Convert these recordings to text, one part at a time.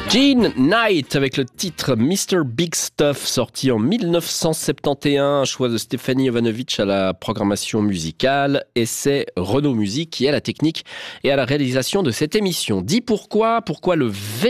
Jean Knight avec le titre Mr. Big Stuff, sorti en 1971, un choix de Stéphanie Jovanovic à la programmation musicale, et c'est Renaud Musique qui est à la technique et à la réalisation de cette émission. Dis pourquoi le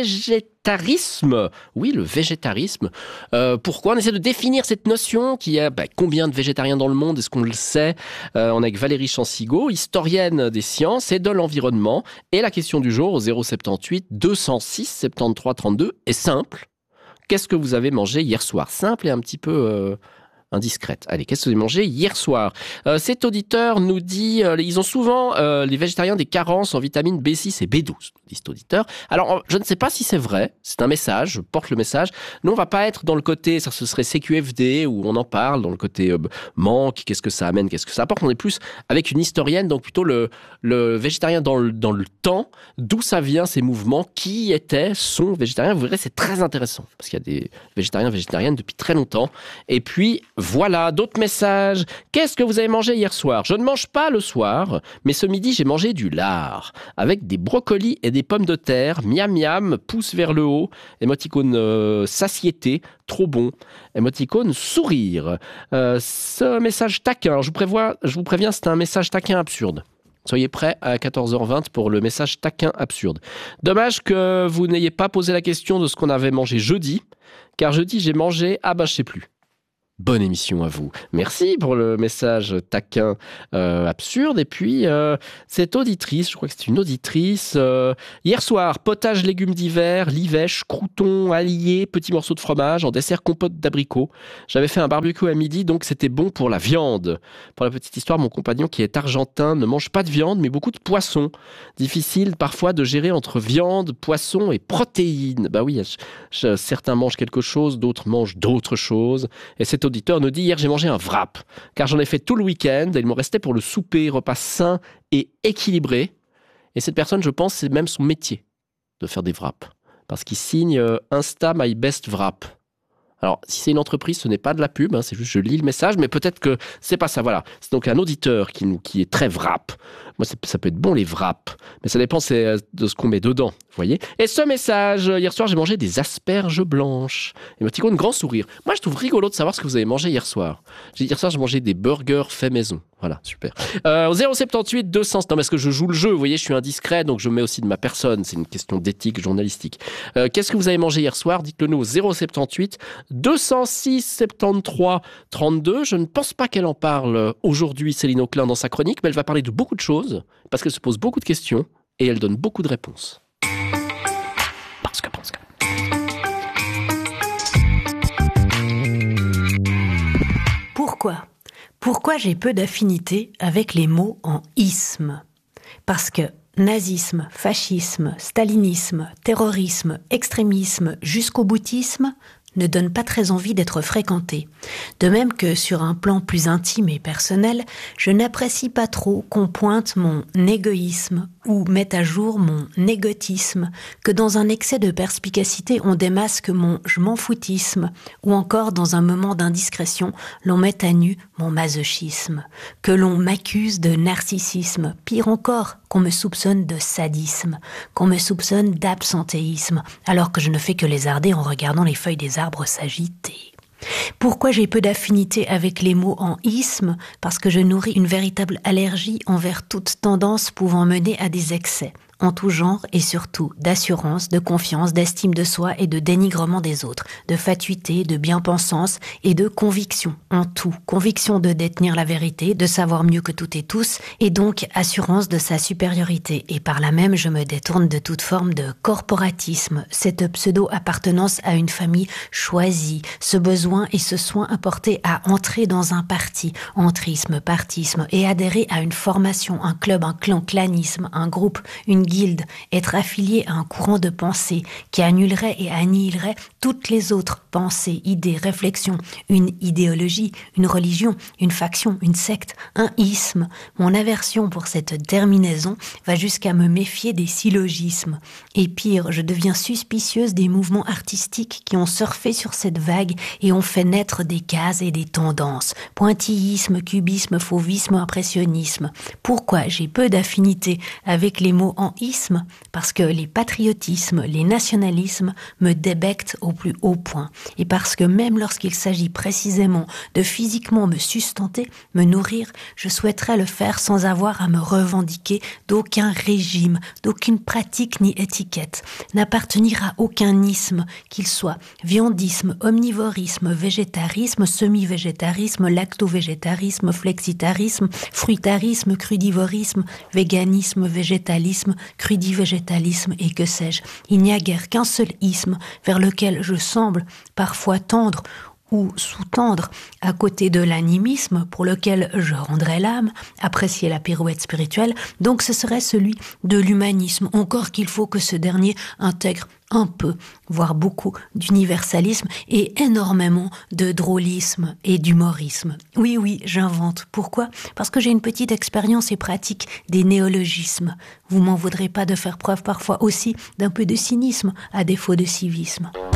végétarisme? Oui, le végétarisme. Pourquoi? On essaie de définir cette notion qui a combien de végétariens dans le monde, est-ce qu'on le sait? On est avec Valérie Chansigo, historienne des sciences et de l'environnement. Et la question du jour au 078 206 73 32 est simple. Qu'est-ce que vous avez mangé hier soir? Simple et un petit peu indiscrète. Allez, qu'est-ce que vous avez mangé hier soir? Cet auditeur nous dit, ils ont souvent, les végétariens, des carences en vitamines B6 et B12, dit cet auditeur. Alors, je ne sais pas si c'est vrai, c'est un message, je porte le message. Nous, on va pas être dans le côté, ça ce serait CQFD, où on en parle, dans le côté manque, qu'est-ce que ça amène, qu'est-ce que ça apporte. On est plus avec une historienne, donc plutôt le végétarien dans le temps, d'où ça vient, ces mouvements, qui sont végétariens. Vous verrez, c'est très intéressant, parce qu'il y a des végétariennes depuis très longtemps. Et puis, voilà, d'autres messages. Qu'est-ce que vous avez mangé hier soir? Je ne mange pas le soir, mais ce midi, j'ai mangé du lard, avec des brocolis et des pommes de terre. Miam miam, pouce vers le haut. Émoticône satiété, trop bon. Émoticône sourire. Ce message taquin, je vous préviens, c'est un message taquin absurde. Soyez prêts à 14h20 pour le message taquin absurde. Dommage que vous n'ayez pas posé la question de ce qu'on avait mangé jeudi, car jeudi, j'ai mangé, je sais plus. Bonne émission à vous. Merci pour le message taquin absurde. Et puis, cette auditrice, je crois que c'est une auditrice, hier soir, potage légumes d'hiver, livèche, croûtons, alliés, petits morceaux de fromage, en dessert compote d'abricots. J'avais fait un barbecue à midi, donc c'était bon pour la viande. Pour la petite histoire, mon compagnon qui est argentin ne mange pas de viande, mais beaucoup de poisson. Difficile parfois de gérer entre viande, poisson et protéines. Bah oui, certains mangent quelque chose, d'autres mangent d'autres choses. Et cet auditeur nous dit: hier j'ai mangé un wrap, car j'en ai fait tout le week-end et il me restait pour le souper, repas sain et équilibré. Et cette personne, je pense, c'est même son métier de faire des wraps, parce qu'il signe Insta My Best Wrap. Alors, si c'est une entreprise, ce n'est pas de la pub, c'est juste je lis le message, mais peut-être que c'est pas ça. Voilà, c'est donc un auditeur qui est très wrap. Moi, ça peut être bon les wraps, mais ça dépend de ce qu'on met dedans, vous voyez. Et ce message, hier soir, j'ai mangé des asperges blanches. Émoticône grand sourire. Moi, je trouve rigolo de savoir ce que vous avez mangé hier soir. Hier soir, j'ai mangé des burgers faits maison. Voilà, super. Au 078 200, non, parce que je joue le jeu, vous voyez, je suis indiscret, donc je mets aussi de ma personne. C'est une question d'éthique journalistique. Qu'est-ce que vous avez mangé hier soir? Dites-le nous au 078 206 73 32. Je ne pense pas qu'elle en parle aujourd'hui, Céline Auclin, dans sa chronique, mais elle va parler de beaucoup de choses, parce qu'elle se pose beaucoup de questions, et elle donne beaucoup de réponses. Parce que. Pourquoi j'ai peu d'affinité avec les mots en isme? Parce que nazisme, fascisme, stalinisme, terrorisme, extrémisme, jusqu'au boutisme ne donne pas très envie d'être fréquenté. De même que sur un plan plus intime et personnel, je n'apprécie pas trop qu'on pointe mon égoïsme ou mette à jour mon négotisme, que dans un excès de perspicacité on démasque mon je m'en foutisme, ou encore dans un moment d'indiscrétion l'on mette à nu mon masochisme, que l'on m'accuse de narcissisme, pire encore, qu'on me soupçonne de sadisme, qu'on me soupçonne d'absentéisme, alors que je ne fais que lézarder en regardant les feuilles des arbres s'agiter. Pourquoi j'ai peu d'affinité avec les mots en isme? Parce que je nourris une véritable allergie envers toute tendance pouvant mener à des excès, en tout genre et surtout d'assurance, de confiance, d'estime de soi et de dénigrement des autres, de fatuité, de bien-pensance et de conviction en tout. Conviction de détenir la vérité, de savoir mieux que toutes et tous, et donc assurance de sa supériorité. Et par là même, je me détourne de toute forme de corporatisme, cette pseudo-appartenance à une famille choisie, ce besoin et ce soin apporté à entrer dans un parti, entrisme, partisme, et adhérer à une formation, un club, un clan, clanisme, un groupe, une guilde, être affilié à un courant de pensée qui annulerait et annihilerait toutes les autres pensées, idées, réflexions, une idéologie, une religion, une faction, une secte, un isme. Mon aversion pour cette terminaison va jusqu'à me méfier des syllogismes. Et pire, je deviens suspicieuse des mouvements artistiques qui ont surfé sur cette vague et ont fait naître des cases et des tendances. Pointillisme, cubisme, fauvisme, impressionnisme. Pourquoi j'ai peu d'affinité avec les mots en isme parce que les patriotismes, les nationalismes me débectent au plus haut point. Et parce que même lorsqu'il s'agit précisément de physiquement me sustenter, me nourrir, je souhaiterais le faire sans avoir à me revendiquer d'aucun régime, d'aucune pratique ni étiquette, n'appartenir à aucun isme, qu'il soit viandisme, omnivorisme, végétarisme, semi-végétarisme, lacto-végétarisme, flexitarisme, fruitarisme, crudivorisme, véganisme, végétalisme, crudivégétalisme et que sais-je. Il n'y a guère qu'un seul isme vers lequel je semble parfois tendre ou sous-tendre à côté de l'animisme pour lequel je rendrais l'âme, apprécier la pirouette spirituelle, donc ce serait celui de l'humanisme, encore qu'il faut que ce dernier intègre un peu, voire beaucoup, d'universalisme et énormément de drôlisme et d'humorisme. Oui, j'invente. Pourquoi ? Parce que j'ai une petite expérience et pratique des néologismes. Vous m'en voudrez pas de faire preuve parfois aussi d'un peu de cynisme, à défaut de civisme.